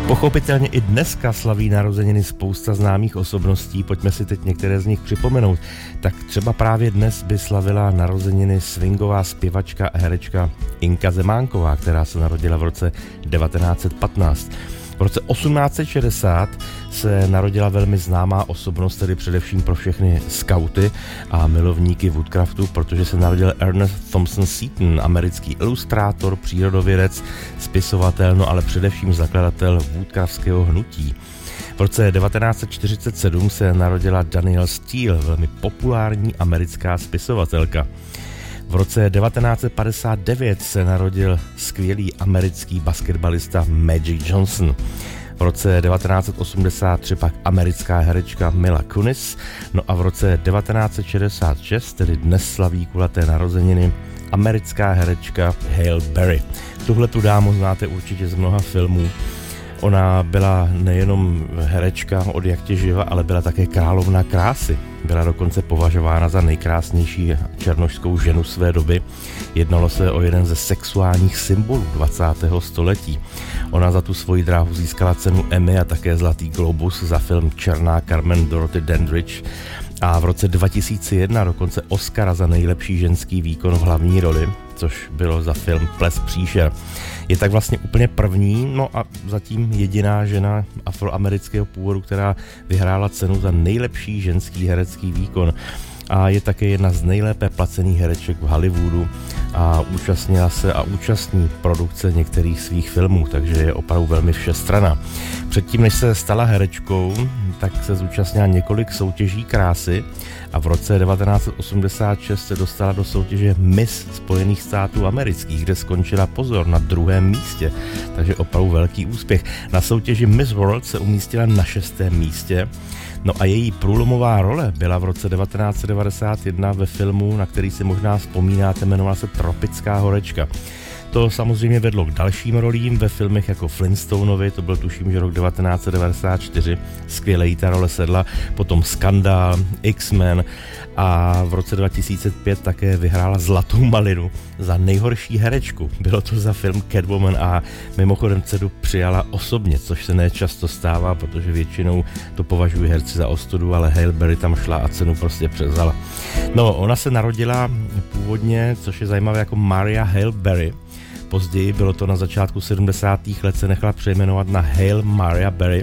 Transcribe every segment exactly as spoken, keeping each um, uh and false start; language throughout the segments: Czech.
Pochopitelně i dneska slaví narozeniny spousta známých osobností, pojďme si teď některé z nich připomenout. Tak třeba právě dnes by slavila narozeniny swingová zpěvačka a herečka Inka Zemánková, která se narodila v roce devatenáct set patnáct. V roce osmnáct set šedesát se narodila velmi známá osobnost, tedy především pro všechny skauty a milovníky woodcraftu, protože se narodil Ernest Thompson Seton, americký ilustrátor, přírodovědec, spisovatel, no ale především zakladatel woodcraftského hnutí. V roce devatenáct set čtyřicet sedm se narodila Danielle Steel, velmi populární americká spisovatelka. V roce devatenáct set padesát devět se narodil skvělý americký basketbalista Magic Johnson. V roce devatenáct set osmdesát tři pak americká herečka Mila Kunis. No a v roce devatenáct set šedesát šest, tedy dnes slaví kulaté narozeniny, americká herečka Halle Berry. Tuhle tu dámu znáte určitě z mnoha filmů. Ona byla nejenom herečka od jak tě živa, ale byla také královna krásy. Byla dokonce považována za nejkrásnější černošskou ženu své doby. Jednalo se o jeden ze sexuálních symbolů dvacátého století. Ona za tu svoji dráhu získala cenu Emmy a také Zlatý globus za film Černá Carmen Dorothy Dandridge. A v roce dva tisíce jedna dokonce Oscara za nejlepší ženský výkon v hlavní roli, což bylo za film Ples příšer. Je tak vlastně úplně první, no a zatím jediná žena afroamerického původu, která vyhrála cenu za nejlepší ženský herecký výkon. A je také jedna z nejlépe placených hereček v Hollywoodu a účastnila se a účastní produkce některých svých filmů, takže je opravdu velmi všestranná. Předtím, než se stala herečkou, tak se zúčastnila několik soutěží krásy a v roce devatenáct set osmdesát šest se dostala do soutěže Miss Spojených států amerických, kde skončila, pozor, na druhém místě, takže opravdu velký úspěch. Na soutěži Miss World se umístila na šestém místě. No a její průlomová role byla v roce devatenáct set devadesát jedna ve filmu, na který si možná vzpomínáte, jmenovala se Tropická horečka. To samozřejmě vedlo k dalším rolím ve filmech jako Flintstonovi, to byl tuším, že rok devatenáct set devadesát čtyři, skvěle jí ta role sedla, potom Skandál, X-Men a v roce dva tisíce pět také vyhrála Zlatou malinu za nejhorší herečku. Bylo to za film Catwoman a mimochodem cenu přijala osobně, což se nečasto stává, protože většinou to považují herci za ostudu, ale Halle Berry tam šla a cenu prostě převzala. No, ona se narodila původně, což je zajímavé, jako Maria Halle Berry. Později, bylo to na začátku sedmdesátých let, se nechala přejmenovat na Halle Maria Berry.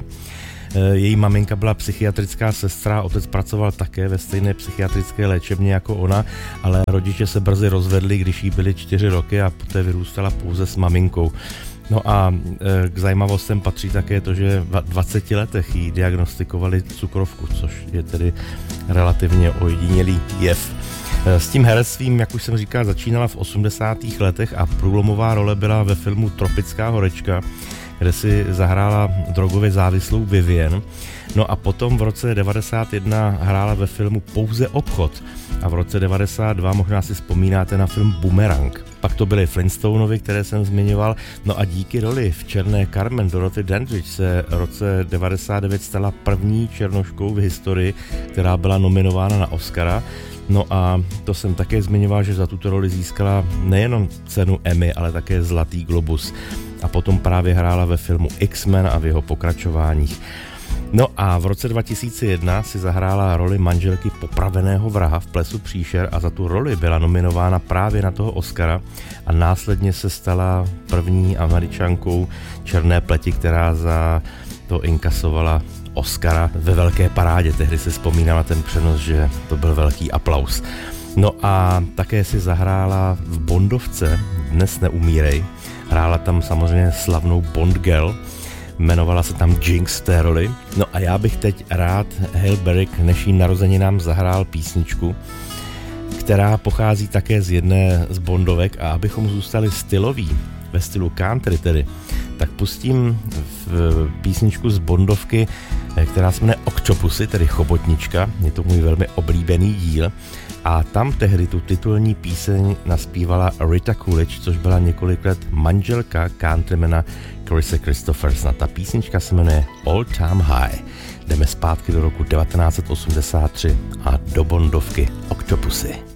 Její maminka byla psychiatrická sestra, otec pracoval také ve stejné psychiatrické léčebně jako ona, ale rodiče se brzy rozvedli, když jí byly čtyři roky a poté vyrůstala pouze s maminkou. No a k zajímavostem patří také to, že v dvaceti letech jí diagnostikovali cukrovku, což je tedy relativně ojedinělý jev. S tím herectvím, jak už jsem říkal, začínala v osmdesátých letech a průlomová role byla ve filmu Tropická horečka, kde si zahrála drogově závislou Vivian. No a potom v roce devadesát jedna hrála ve filmu Pouze obchod a v roce devadesát dva možná si vzpomínáte na film Boomerang. Pak to byly Flintstonovi, které jsem zmiňoval, no a díky roli v Černé Carmen Dorothy Dandridge se v roce devadesát devět stala první černoškou v historii, která byla nominována na Oscara. No a to jsem také zmiňoval, že za tuto roli získala nejenom cenu Emmy, ale také Zlatý globus. A potom právě hrála ve filmu X-Men a v jeho pokračováních. No a v roce dva tisíce jedna si zahrála roli manželky popraveného vraha v Plesu příšer a za tu roli byla nominována právě na toho Oscara a následně se stala první Američankou černé pleti, která za to inkasovala Oscara ve velké parádě. Tehdy se vzpomínala ten přenos, že to byl velký aplaus. No a také si zahrála v Bondovce Dnes neumírej. Hrála tam samozřejmě slavnou Bond girl, jmenovala se tam Jinx v té roli. No a já bych teď rád Halle Berry k dnešním narozeninám zahrál písničku, která pochází také z jedné z Bondovek a abychom zůstali styloví, ve stylu country tedy, tak pustím v písničku z Bondovky, která se jmenuje Octopusy, tedy Chobotnička, je to můj velmi oblíbený díl a tam tehdy tu titulní píseň naspívala Rita Coolidge, což byla několik let manželka countrymana Chrisse Christophersona. Ta písnička se jmenuje All Time High. Jdeme zpátky do roku devatenáct set osmdesát tři a do Bondovky Octopusy.